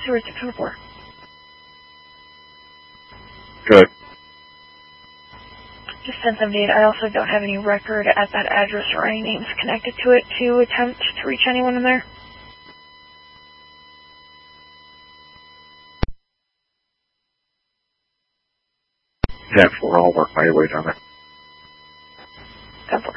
0604. Good. Just 1078. I also don't have any record at that address or any names connected to it to attempt to reach anyone in there. 10-4, I'll work my way down there. 10-4.